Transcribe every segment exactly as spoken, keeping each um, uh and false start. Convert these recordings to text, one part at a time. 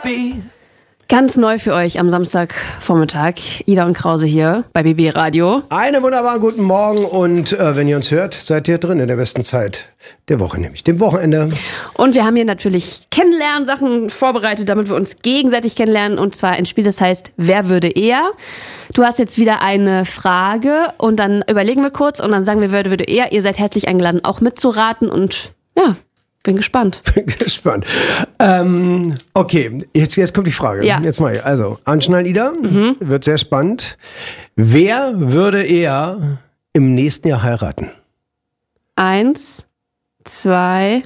heartbeat. Ganz neu für euch am Samstagvormittag. Ida und Krause hier bei B B Radio. Einen wunderbaren guten Morgen und äh, wenn ihr uns hört, seid ihr drin in der besten Zeit der Woche, nämlich dem Wochenende. Und wir haben hier natürlich Kennenlernsachen vorbereitet, damit wir uns gegenseitig kennenlernen. Und zwar ein Spiel, das heißt, wer würde eher? Du hast jetzt wieder eine Frage und dann überlegen wir kurz und dann sagen wir, wer würde eher? Ihr seid herzlich eingeladen, auch mitzuraten und ja... Bin gespannt. Bin gespannt. Ähm, okay, jetzt, jetzt kommt die Frage. Ja. Jetzt mal, also, anschnallen, Ida. Mhm. Wird sehr spannend. Wer würde eher im nächsten Jahr heiraten? Eins, zwei,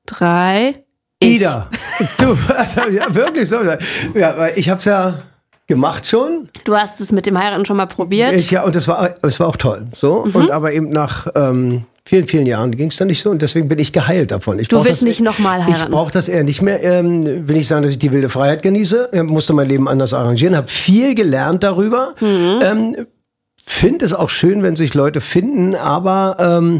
drei, ich. Ida. Du, also, ja, wirklich so. Ja, weil ich hab's ja gemacht schon. Du hast es mit dem Heiraten schon mal probiert. Ich, ja, und das war, es war auch toll. So. Mhm. Und aber eben nach ähm, vielen, vielen Jahren ging es dann nicht so und deswegen bin ich geheilt davon. Ich du willst das, nicht nochmal heiraten? Ich brauche das eher nicht mehr. Ähm, will ich sagen, dass ich die wilde Freiheit genieße. Ich musste mein Leben anders arrangieren, habe viel gelernt darüber. Mhm. Ähm, finde es auch schön, wenn sich Leute finden, aber ähm,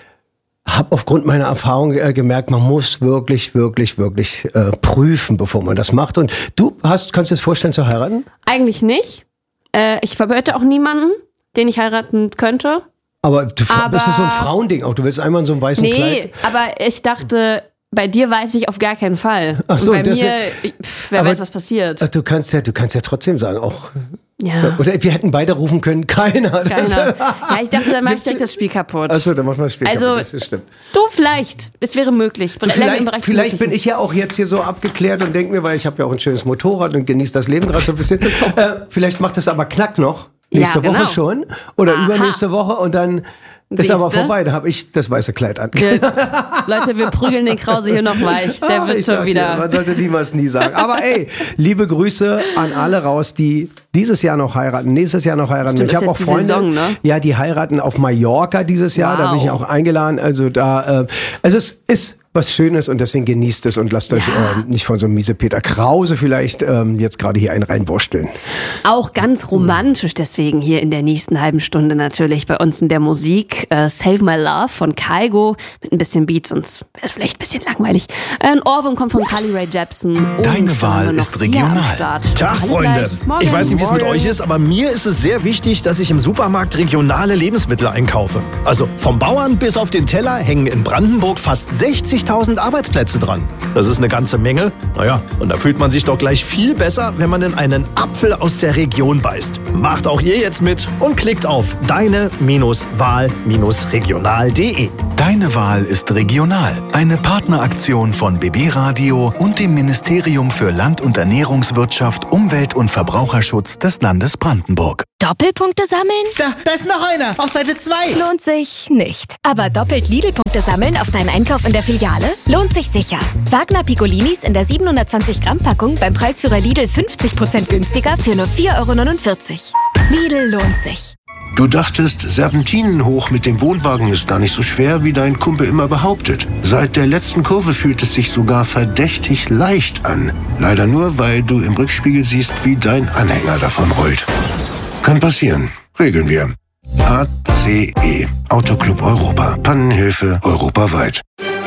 habe aufgrund meiner Erfahrung äh, gemerkt, man muss wirklich, wirklich, wirklich äh, prüfen, bevor man das macht. Und du hast, kannst du dir das vorstellen, zu heiraten? Eigentlich nicht. Äh, ich verwirte auch niemanden, den ich heiraten könnte. Aber, du, aber das ist so ein Frauending auch. Du willst einmal in so einem weißen nee, Kleid. Nee, aber ich dachte, bei dir weiß ich auf gar keinen Fall. Ach so, und bei deswegen, mir, pff, wer weiß, was passiert. Du kannst ja, du kannst ja trotzdem sagen, auch. Ja. Oder wir hätten beide rufen können, keiner. Keiner. Ja, ich dachte, dann mache ich direkt das Spiel kaputt. Achso, dann machen wir das Spiel also, kaputt. Das stimmt. Du vielleicht, es wäre möglich. Du, vielleicht vielleicht bin ich ja auch jetzt hier so abgeklärt und denke mir, weil ich habe ja auch ein schönes Motorrad und genieße das Leben gerade so ein bisschen. äh, vielleicht macht das aber Knack noch. Nächste ja, genau. Woche schon. Oder Aha. übernächste Woche und dann ist Siehste? aber vorbei. Da habe ich das weiße Kleid an. Wir, Leute, wir prügeln den Krause hier noch weich. Der Ach, wird schon wieder. Dir, man sollte niemals nie sagen. Aber ey, liebe Grüße an alle raus, die dieses Jahr noch heiraten, nächstes Jahr noch heiraten. Stimmt, ich habe auch Freunde, Saison, ne? ja, die heiraten auf Mallorca dieses Jahr. Wow. Da bin ich auch eingeladen. Also da, äh, also es ist was Schönes und deswegen genießt es und lasst euch ja. äh, nicht von so einem miese Peter Krause vielleicht ähm, jetzt gerade hier einen reinwursteln. Auch ganz romantisch deswegen hier in der nächsten halben Stunde natürlich bei uns in der Musik. Äh, Save My Love von Kygo mit ein bisschen Beats, sonst wäre es vielleicht ein bisschen langweilig. Ein Ohrwurm kommt von Carly Rae Jepsen. Deine Wahl ist regional. Tag, Freunde. Ich weiß nicht, wie es mit euch ist, aber mir ist es sehr wichtig, dass ich im Supermarkt regionale Lebensmittel einkaufe. Also vom Bauern bis auf den Teller hängen in Brandenburg fast sechzigtausend Arbeitsplätze dran. Das ist eine ganze Menge. Naja, und da fühlt man sich doch gleich viel besser, wenn man in einen Apfel aus der Region beißt. Macht auch ihr jetzt mit und klickt auf deine Wahl regional punkt de. Deine Wahl ist regional. Eine Partneraktion von B B Radio und dem Ministerium für Land- und Ernährungswirtschaft, Umwelt- und Verbraucherschutz des Landes Brandenburg. Doppelpunkte sammeln? Da, da ist noch einer, auf Seite zwei. Lohnt sich nicht. Aber doppelt Lidl-Punkte sammeln auf deinen Einkauf in der Filiale? Lohnt sich sicher. Wagner Piccolinis in der siebenhundertzwanzig Gramm Packung beim Preisführer Lidl fünfzig Prozent günstiger für nur vier Euro neunundvierzig. Lidl lohnt sich. Du dachtest, Serpentinen hoch mit dem Wohnwagen ist gar nicht so schwer, wie dein Kumpel immer behauptet. Seit der letzten Kurve fühlt es sich sogar verdächtig leicht an. Leider nur, weil du im Rückspiegel siehst, wie dein Anhänger davon rollt. Kann passieren. Regeln wir. A C E. Autoclub Europa. Pannenhilfe europaweit.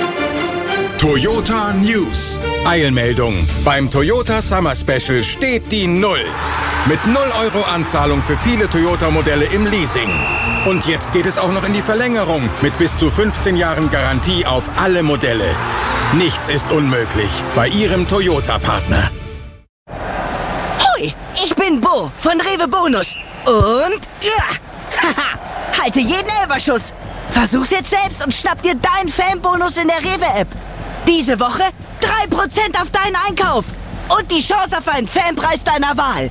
Toyota News. Eilmeldung. Beim Toyota Summer Special steht die Null. Mit null Euro Anzahlung für viele Toyota-Modelle im Leasing. Und jetzt geht es auch noch in die Verlängerung mit bis zu fünfzehn Jahren Garantie auf alle Modelle. Nichts ist unmöglich bei Ihrem Toyota-Partner. Hoi, ich bin Bo von Rewe Bonus. Und ja, haha, halte jeden Elberschuss. Versuch's jetzt selbst und schnapp dir deinen Fanbonus in der Rewe-App. Diese Woche drei Prozent auf deinen Einkauf. Und die Chance auf einen Fanpreis deiner Wahl.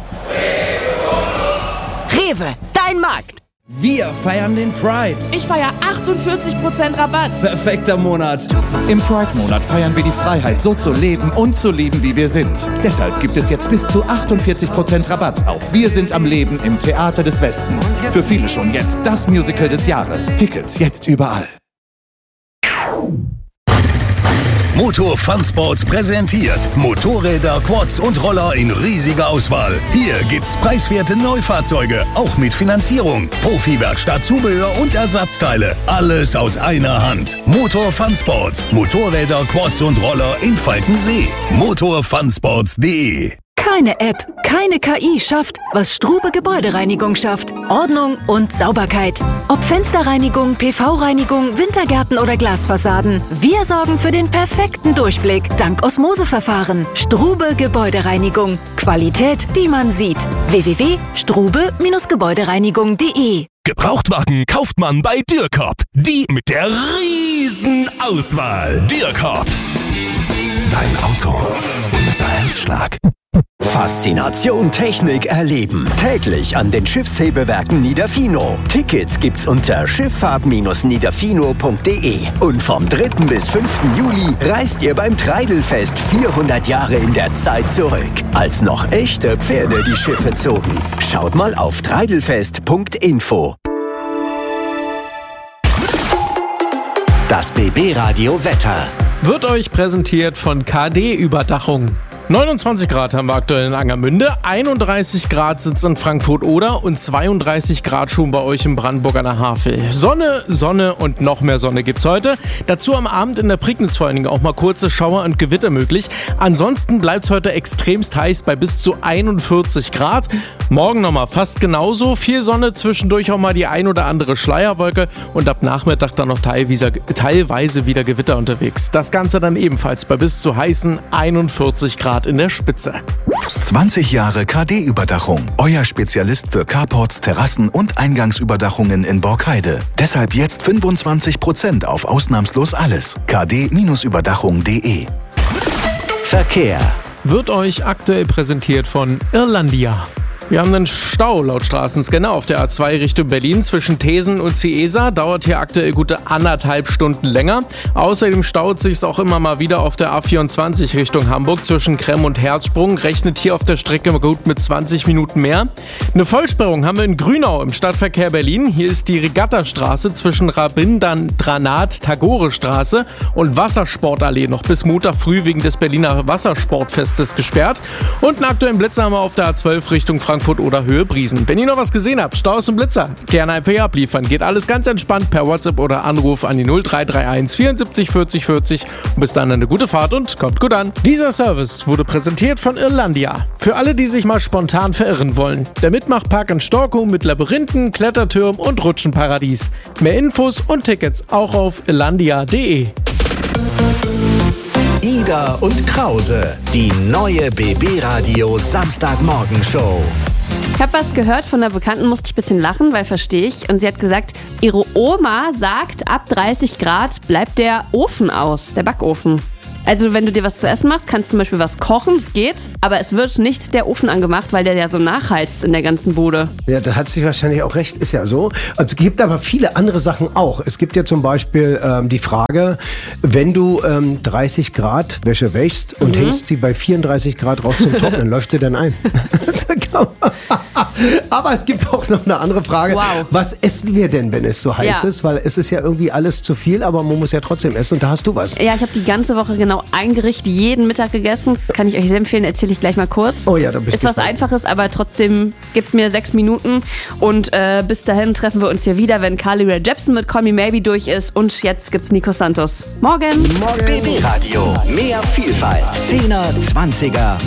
Rewe, dein Markt. Wir feiern den Pride. Ich feiere achtundvierzig Prozent Rabatt. Perfekter Monat. Im Pride-Monat feiern wir die Freiheit, so zu leben und zu lieben, wie wir sind. Deshalb gibt es jetzt bis zu achtundvierzig Prozent Rabatt auf Wir sind am Leben im Theater des Westens. Für viele schon jetzt das Musical des Jahres. Tickets jetzt überall. Motor Fun Sports präsentiert Motorräder, Quads und Roller in riesiger Auswahl. Hier gibt's preiswerte Neufahrzeuge, auch mit Finanzierung, Profi-Werkstatt, Zubehör und Ersatzteile. Alles aus einer Hand. Motor Fun Sports. Motorräder, Quads und Roller in Falkensee. motor fun sports punkt de. Keine App, keine K I schafft, was Strube Gebäudereinigung schafft. Ordnung und Sauberkeit. Ob Fensterreinigung, P V-Reinigung, Wintergärten oder Glasfassaden. Wir sorgen für den perfekten Durchblick dank Osmoseverfahren. Strube Gebäudereinigung. Qualität, die man sieht. w w w punkt strube Gebäudereinigung punkt de. Gebrauchtwagen kauft man bei Dürrkop. Die mit der riesen Auswahl. Dürrkop. Dein Auto, unser Herzschlag. Faszination Technik erleben. Täglich an den Schiffshebewerken Niederfino. Tickets gibt's unter schifffahrt Bindestrich niederfino punkt de. Und vom dritten bis fünften Juli reist ihr beim Treidelfest vierhundert Jahre in der Zeit zurück. Als noch echte Pferde die Schiffe zogen. Schaut mal auf treidelfest punkt info. Das B B-Radio Wetter wird euch präsentiert von K D-Überdachung. neunundzwanzig Grad haben wir aktuell in Angermünde, einunddreißig Grad sitzt in Frankfurt-Oder und zweiunddreißig Grad schon bei euch im Brandenburg an der Havel. Sonne, Sonne und noch mehr Sonne gibt's heute. Dazu am Abend in der Prignitz vor allen Dingen auch mal kurze Schauer und Gewitter möglich. Ansonsten bleibt's heute extremst heiß bei bis zu einundvierzig Grad. Morgen nochmal fast genauso. Viel Sonne, zwischendurch auch mal die ein oder andere Schleierwolke und ab Nachmittag dann noch teilweise, teilweise wieder Gewitter unterwegs. Das Ganze dann ebenfalls bei bis zu heißen einundvierzig Grad in der Spitze. zwanzig Jahre K D-Überdachung. Euer Spezialist für Carports, Terrassen und Eingangsüberdachungen in Borkheide. Deshalb jetzt fünfundzwanzig Prozent auf ausnahmslos alles. k d Überdachung punkt de. Verkehr wird euch aktuell präsentiert von Irlandia. Wir haben einen Stau laut Straßenscanner auf der A zwei Richtung Berlin zwischen Thesen und Ciesa. Dauert hier aktuell gute anderthalb Stunden länger. Außerdem staut sich es auch immer mal wieder auf der A vierundzwanzig Richtung Hamburg zwischen Kremm und Herzsprung. Rechnet hier auf der Strecke gut mit zwanzig Minuten mehr. Eine Vollsperrung haben wir in Grünau im Stadtverkehr Berlin. Hier ist die Regattastraße zwischen Rabindran-Dranat-Tagore-Straße und Wassersportallee noch bis Montag früh wegen des Berliner Wassersportfestes gesperrt. Und einen aktuellen Blitzer haben wir auf der A zwölf Richtung Frankfurt oder Höhe Briesen. Wenn ihr noch was gesehen habt, Staus und Blitzer, gerne einfach hier abliefern. Geht alles ganz entspannt per WhatsApp oder Anruf an die null drei drei eins vierundsiebzig vierzig vierzig. Und bis dann eine gute Fahrt und kommt gut an. Dieser Service wurde präsentiert von Irlandia. Für alle, die sich mal spontan verirren wollen. Der Mitmachpark in Storkow mit Labyrinthen, Klettertürmen und Rutschenparadies. Mehr Infos und Tickets auch auf irlandia punkt de. Ida und Krause, die neue B B-Radio Samstagmorgenshow. Ich habe was gehört von einer Bekannten, musste ich ein bisschen lachen, weil verstehe ich. Und sie hat gesagt, ihre Oma sagt, ab dreißig Grad bleibt der Ofen aus, der Backofen. Also wenn du dir was zu essen machst, kannst du zum Beispiel was kochen, das geht, aber es wird nicht der Ofen angemacht, weil der ja so nachheizt in der ganzen Bude. Ja, da hat sie wahrscheinlich auch recht, ist ja so. Also, es gibt aber viele andere Sachen auch. Es gibt ja zum Beispiel ähm, die Frage, wenn du ähm, dreißig Grad Wäsche wäschst und mhm. hängst sie bei vierunddreißig Grad raus zum Trocknen, läuft sie dann ein? Aber es gibt auch noch eine andere Frage. Wow. Was essen wir denn, wenn es so heiß ja. ist? Weil es ist ja irgendwie alles zu viel, aber man muss ja trotzdem essen und da hast du was. Ja, ich habe die ganze Woche genau ein Gericht jeden Mittag gegessen. Das kann ich euch sehr empfehlen, erzähle ich gleich mal kurz. Oh ja, da bist Ist was gespannt. Einfaches, aber trotzdem gibt mir sechs Minuten. Und äh, bis dahin treffen wir uns hier wieder, wenn Carly Rae Jepsen mit Call Me Maybe durch ist. Und jetzt gibt's Nico Santos. Morgen! Morgen. B B-Radio. Mehr Vielfalt. Zehner, Zwanziger